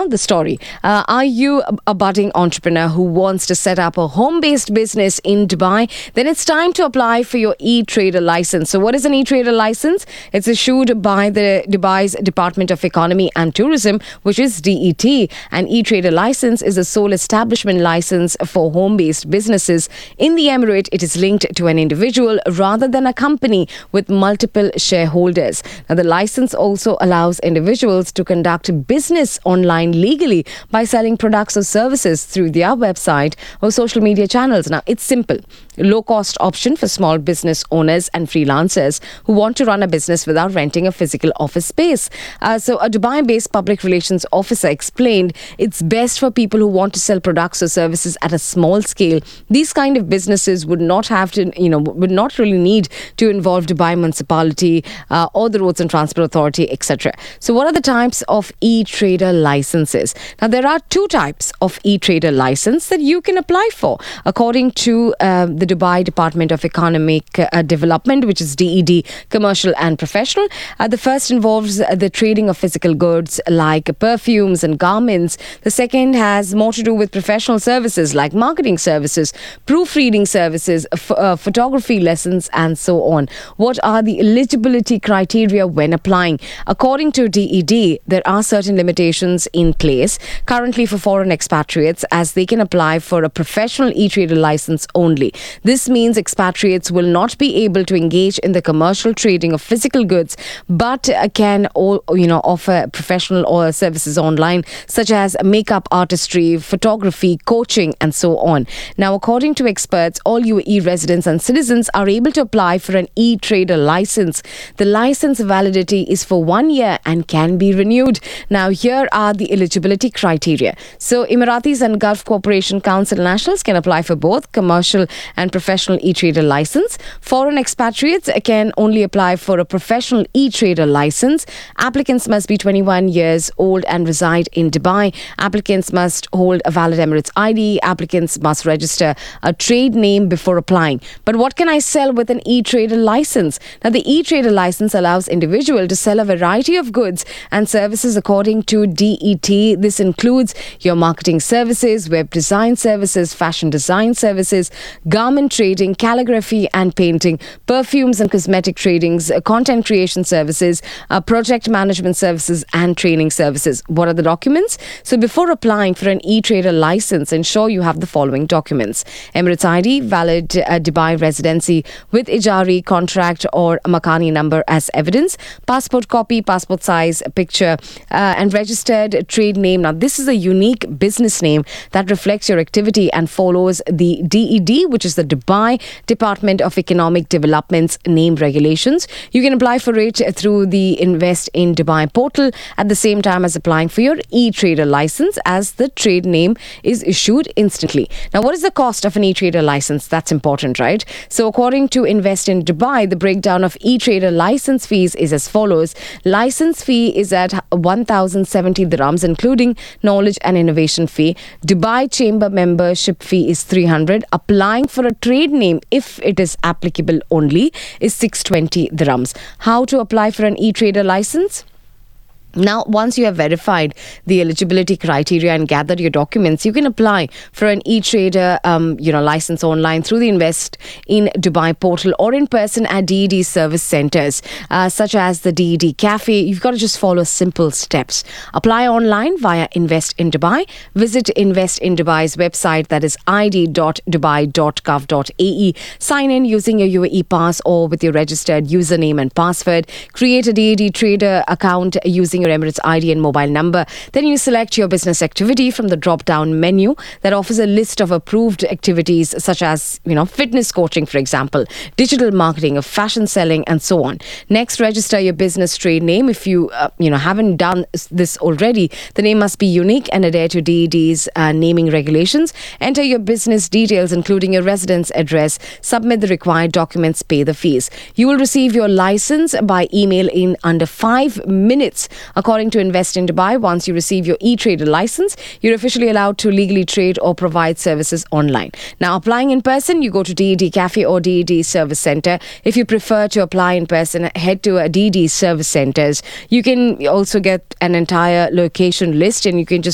now the story. Are you a budding entrepreneur who wants to set up a home-based business in Dubai? Then it's time to apply for your e-trader license. So what is an e-trader license? It's issued by the Dubai's Department of Economy and Tourism, which is DET. An e-trader license is a sole establishment license for home-based businesses. In the Emirate, it is linked to an individual rather than a company with multiple shareholders. Now, the license also allows individuals to conduct business online legally by selling products or services through their website or social media channels. Now, it's simple. Low-cost option for small business owners and freelancers who want to run a business without renting a physical office space. So a Dubai-based public relations officer explained it's best for people who want to sell products or services at a small scale. These kind of businesses would not have to, would not really need to involve Dubai municipality or the Roads and Transport Authority, etc. So what are the types of e-trader licenses? Now, there are two types of e-trader license that you can apply for, according to the Dubai Department of Economic Development, which is DED, commercial and professional. The first involves the trading of physical goods like perfumes and garments. The second has more to do with professional services like marketing services, proofreading services, photography lessons, and so on. What are the eligibility criteria when applying? According to DED, there are certain limitations in place currently for foreign expatriates, as they can apply for a professional e-trader license only. This means expatriates will not be able to engage in the commercial trading of physical goods, but can offer professional or services online, such as makeup artistry, photography, coaching, and so on. Now, according to experts, all UAE residents and citizens are able to apply for an e-trader license. The license validity is for 1 year and can be renewed. Now, here are the eligibility criteria. So, Emiratis and Gulf Cooperation Council nationals can apply for both commercial and professional e-trader license. Foreign expatriates can only apply for a professional e-trader license. Applicants must be 21 years old and reside in Dubai. Applicants must hold a valid Emirates ID. Applicants must register a trade name before applying. But what can I sell with an e-trader license? Now, the e-trader license allows individual to sell a variety of goods and services according to DET. This includes your marketing services, web design services, fashion design services, garment trading, calligraphy and painting, perfumes and cosmetic tradings, content creation services, project management services, and training services. What are the documents? So before applying for an e-trader license, ensure you have the following documents: Emirates ID, valid Dubai residency with Ijari contract or Makani number as evidence, passport copy, passport size picture, and registered trade name. Now, this is a unique business name that reflects your activity and follows the DED, which is the Dubai Department of Economic Development's name regulations. You can apply for it through the Invest in Dubai portal at the same time as applying for your e-trader license, as the trade name is issued instantly. Now, what is the cost of an e-trader license? That's important, right? So according to Invest in Dubai, the breakdown of e-trader license fees is as follows. License fee is at 1,070 dirhams, including knowledge and innovation fee. Dubai Chamber membership fee is 300. Applying for a trade name, if it is applicable only, is 620 dirhams. How to apply for an e-trader license? Now, once you have verified the eligibility criteria and gathered your documents, you can apply for an e-trader, license online through the Invest in Dubai portal or in person at DED service centers, such as the DED Cafe. You've got to just follow simple steps. Apply online via Invest in Dubai. Visit Invest in Dubai's website, that is id.dubai.gov.ae. Sign in using your UAE pass or with your registered username and password. Create a DED trader account using your Emirates ID and mobile number. Then you select your business activity from the drop-down menu that offers a list of approved activities such as, fitness coaching, for example, digital marketing, of fashion selling, and so on. Next, register your business trade name. If you, haven't done this already, the name must be unique and adhere to DED's naming regulations. Enter your business details, including your residence address. Submit the required documents. Pay the fees. You will receive your license by email in under 5 minutes. According to Invest in Dubai, once you receive your e-trader license, you're officially allowed to legally trade or provide services online. Now, applying in person, you go to DED Cafe or DED Service Center. If you prefer to apply in person, head to a DED Service Centers. You can also get an entire location list and you can just